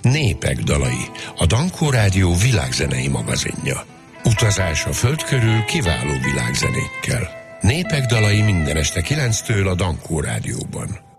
Népek dalai, a Dankó Rádió világzenei magazinja. Utazás a föld körül kiváló világzenékkel. Népek dalai minden este 9-től a Dankó Rádióban.